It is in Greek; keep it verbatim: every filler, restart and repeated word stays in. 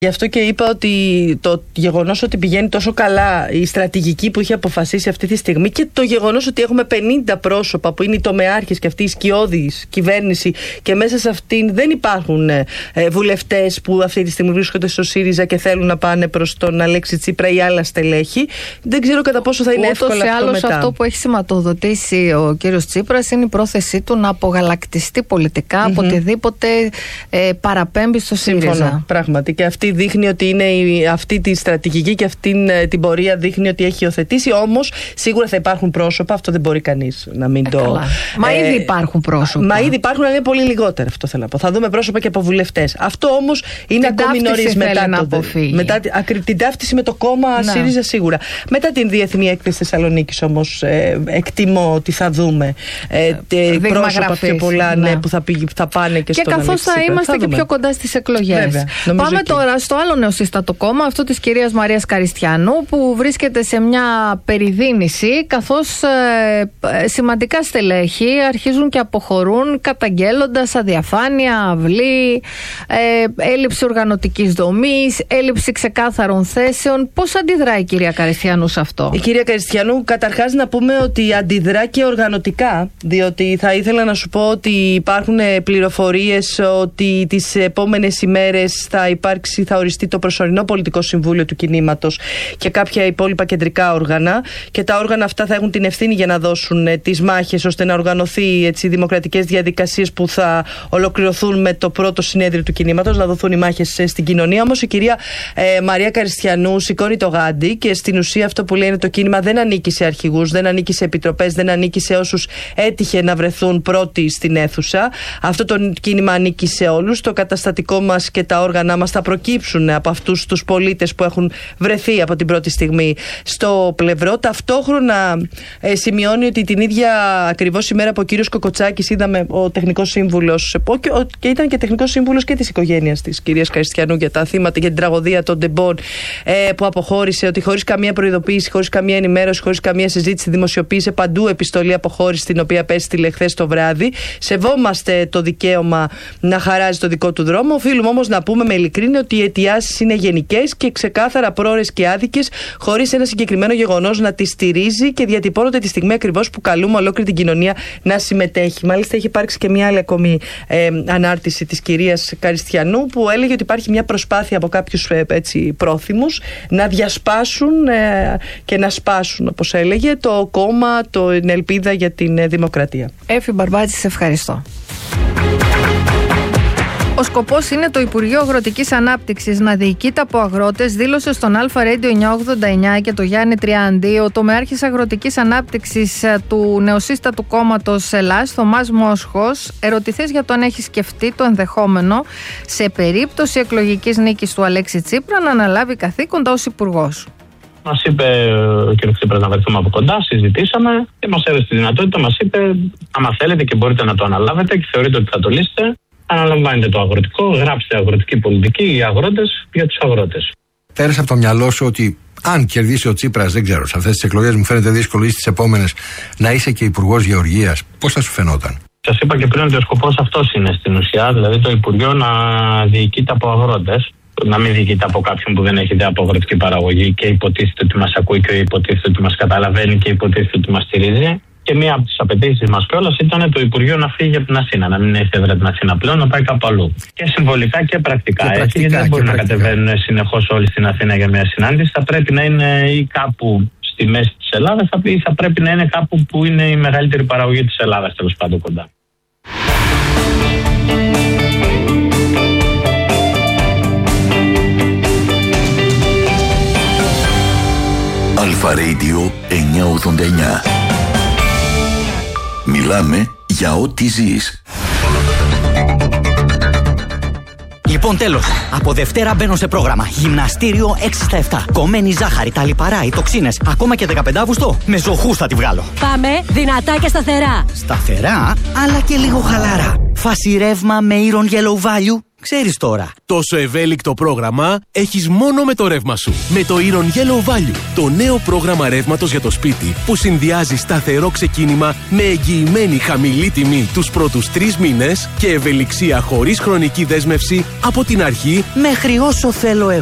Γι' αυτό και είπα ότι το γεγονός ότι πηγαίνει τόσο καλά η στρατηγική που έχει αποφασίσει αυτή τη στιγμή και το γεγονός ότι έχουμε πενήντα πρόσωπα που είναι οι τομεάρχες και αυτή η σκιώδης κυβέρνηση και μέσα σε αυτήν δεν υπάρχουν ε, βουλευτές που αυτή τη στιγμή βρίσκονται στο ΣΥΡΙΖΑ και θέλουν να πάνε προς τον Αλέξη Τσίπρα ή άλλα στελέχη. Δεν ξέρω κατά πόσο θα είναι Ούτως εύκολα αυτό άλλως μετά. Αυτό που έχει σηματοδοτήσει ο κύριος Τσίπρας είναι η πρόθεσή του να απογαλακτιστεί πολιτικά mm-hmm. από οτιδήποτε ε, παραπέμπει στο ΣΥΡΙΖΑ. Συμφωνώ, πράγματι. Και αυτή δείχνει ότι είναι η, αυτή τη στρατηγική και αυτή την πορεία δείχνει ότι έχει υιοθετήσει. Όμως σίγουρα θα υπάρχουν πρόσωπα, αυτό δεν μπορεί κανείς να μην ε, το. Καλά. Μα ε, ήδη υπάρχουν πρόσωπα. Μα ήδη υπάρχουν, αλλά είναι πολύ λιγότερα, αυτό θέλω να πω. Θα δούμε πρόσωπα και από βουλευτές. Αυτό όμως είναι την ακόμη νωρίς μετά, να το, μετά την ταύτιση με το κόμμα να. ΣΥΡΙΖΑ σίγουρα. Μετά την Διεθνή Έκθεση Θεσσαλονίκης όμως ε, εκτιμώ ότι θα δούμε ε, τε, πρόσωπα πιο πολλά ναι, που θα, πήγε, θα πάνε και, και στον Αλέξη Τσίπρα. Και καθώς θα είμαστε θα και πιο κοντά στις εκλογές. Βέβαια, Πάμε εκεί. τώρα στο άλλο νεοσύστατο κόμμα, αυτό της κυρίας Μαρίας Καριστιανού, που βρίσκεται σε μια περιδίνηση, καθώς ε, σημαντικά στελέχη αρχίζουν και αποχωρούν καταγγέλλοντας αδιαφάνεια, αυλή, ε, έλλειψη οργανωτικής δομής, έλλειψη ξεκάθαρων θέσεων. Πώς αντιδράει η κυρία Καριστιανού σε αυτό? Η κυρία Καριστιανού, καταρχάς να πούμε ότι αντιδρά και οργανωτικά, διότι θα ήθελα να σου πω ότι υπάρχουν πληροφορίες ότι τις επόμενες ημέρες θα υπάρξει, θα οριστεί το προσωρινό πολιτικό συμβούλιο του κινήματος και κάποια υπόλοιπα κεντρικά όργανα, και τα όργανα αυτά θα έχουν την ευθύνη για να δώσουν ε, τις μάχες ώστε να οργανωθεί έτσι, δημοκρατικές διαδικασίες που θα ολοκληρωθούν με το πρώτο συνέδριο του κινήματος, να δοθούν οι μάχες ε, στην κοινωνία. Όμως η κυρία ε, Μαρία Καριστιανού σηκώνει το γάντι και στην ουσία αυτό που λέει είναι το κίνημα δεν ανήκει σε αρχηγούς, δεν ανήκει σε επιτροπές, δεν ανήκει σε όσους έτυχε να βρεθούν πρώτοι στην αίθουσα. Αυτό το κίνημα ανήκει σε όλους. Το καταστατικό μας και τα όργανα μας θα προκύψουν από αυτούς τους πολίτες που έχουν βρεθεί από την πρώτη στιγμή στο πλευρό. Ταυτόχρονα ε, σημειώνει ότι την ίδια ακριβώς ημέρα που ο κύριος Κοκοτσάκης είδαμε ο τεχνικός σύμβουλος και, ο, και ήταν και τεχνικός σύμβουλος και της οικογένειας της κυρίας Καριστιανού για τα θύματα, για την τραγωδία των Ντεμπών, ε, που αποχώρησε, ότι χωρίς καμία προειδοποίηση, χωρίς καμία ενημέρωση, χωρίς καμία συζήτηση δημοσιοποίησε παντού επιστολή αποχώρηση, την οποία απέστειλε χθες το βράδυ. Σεβόμαστε το δικαίωμα να χαράζει το δικό του δρόμο. Οφείλουμε όμως να πούμε με ειλικρίνεια ότι οι αιτιάσεις είναι γενικές και ξεκάθαρα πρόωρες και άδικες, χωρίς ένα συγκεκριμένο γεγονός να τις στηρίζει και διατυπώνονται τη στιγμή ακριβώς που καλούμε ολόκληρη την κοινωνία να συμμετέχει. Μάλιστα, έχει υπάρξει και μια άλλη ακόμη ε, ανάρτηση της κυρίας Καριστιανού που έλεγε ότι υπάρχει μια προσπάθεια από κάποιους ε, έτσι, πρόθυμους να διασπάσουν ε, και να σπάσουν, όπως έλεγε, το κόμμα, το, την ελπίδα για την ε, δημοκρατία. Έφη Μπαρμπάτση, σε ευχαριστώ. Ο σκοπός είναι το Υπουργείο Αγροτικής Ανάπτυξης να διοικείται από αγρότες, δήλωσε στον Αλφα Radio εννιακόσια ογδόντα εννιά και το Γιάννη Τριάντη ο τομεάρχης Αγροτικής Ανάπτυξης του νεοσύστατου κόμματος Ελλάς, Θωμάς Μόσχος, ερωτηθείς για το αν έχει σκεφτεί το ενδεχόμενο σε περίπτωση εκλογικής νίκης του Αλέξη Τσίπρα να αναλάβει καθήκοντα ως υπουργός. Μας είπε ο κ. Τσίπρας να βρεθούμε από κοντά, συζητήσαμε και μας έδωσε τη δυνατότητα. Μας είπε, άμα θέλετε και μπορείτε να το αναλάβετε και θεωρείτε ότι θα το λύσετε, αναλαμβάνετε το αγροτικό, γράψτε αγροτική πολιτική, οι αγρότες για τους αγρότες. Πέρασε από το μυαλό σου ότι αν κερδίσει ο Τσίπρας, δεν ξέρω, σε αυτές τις εκλογές μου φαίνεται δύσκολο ή στις επόμενες να είσαι και υπουργός Γεωργίας, πώς θα σου φαινόταν? Σας είπα και πριν ότι ο σκοπός αυτός είναι στην ουσία, δηλαδή το Υπουργείο να διοικείται από αγρότες. Να μην διοικείται από κάποιον που δεν έχει ιδέα από αγροτική παραγωγή και υποτίθεται ότι μας ακούει και υποτίθεται ότι μας καταλαβαίνει και υποτίθεται ότι μας στηρίζει. Και μία από τις απαιτήσεις μας κιόλας ήταν το Υπουργείο να φύγει από την Αθήνα, να μην έχει έδρα την Αθήνα πλέον, να πάει κάπου αλλού. Και συμβολικά και πρακτικά. Και έτσι, γιατί δεν μπορεί να κατεβαίνουν συνεχώς όλοι στην Αθήνα για μια συνάντηση. Θα πρέπει να είναι ή κάπου στη μέση της Ελλάδας, ή θα πρέπει να είναι κάπου που είναι η μεγαλύτερη παραγωγή της Ελλάδας, τέλος πάντων κοντά. Αλφα Radio εννιακόσια ογδόντα εννιά. Μιλάμε για ό,τι ζεις. Λοιπόν, τέλος. Από Δευτέρα μπαίνω σε πρόγραμμα. Γυμναστήριο έξι στα επτά. Κομμένη ζάχαρη, τα λιπαρά, οι τοξίνες. Ακόμα και δεκαπέντε Αυγούστου. Με ζωχούς θα τη βγάλω. Πάμε δυνατά και σταθερά. Σταθερά, αλλά και λίγο χαλαρά. Φάση ρεύμα με Iron Yellow Value. Ξέρεις τώρα. Τόσο ευέλικτο πρόγραμμα έχεις μόνο με το ρεύμα σου. Με το Iron Yellow Value, το νέο πρόγραμμα ρεύματος για το σπίτι που συνδυάζει σταθερό ξεκίνημα με εγγυημένη χαμηλή τιμή τους πρώτους τρεις μήνες και ευελιξία χωρίς χρονική δέσμευση από την αρχή μέχρι όσο θέλω εγώ.